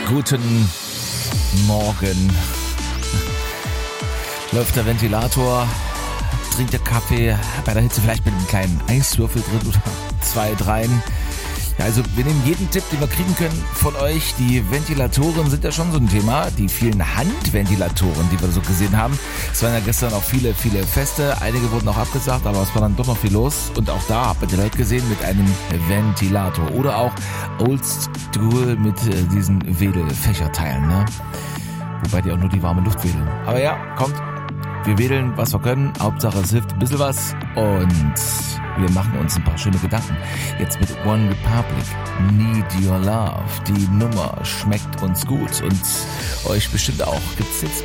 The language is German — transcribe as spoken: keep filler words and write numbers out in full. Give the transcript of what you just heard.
Guten Morgen. Läuft der Ventilator, trinkt der Kaffee, bei der Hitze vielleicht mit einem kleinen Eiswürfel drin oder zwei, dreien. Ja, also wir nehmen jeden Tipp, den wir kriegen können von euch. Die Ventilatoren sind ja schon so ein Thema. Die vielen Handventilatoren, die wir so gesehen haben. Es waren ja gestern auch viele, viele Feste. Einige wurden auch abgesagt, aber es war dann doch noch viel los. Und auch da habt ihr die Leute gesehen mit einem Ventilator. Oder auch Oldschool mit äh, diesen Wedelfächerteilen, ne? Wobei die auch nur die warme Luft wedeln. Aber ja, kommt. Wir wedeln, was wir können. Hauptsache, es hilft ein bisschen was. Und wir machen uns ein paar schöne Gedanken. Jetzt mit One Republic, Need Your Love. Die Nummer schmeckt uns gut und euch bestimmt auch. Gibt's jetzt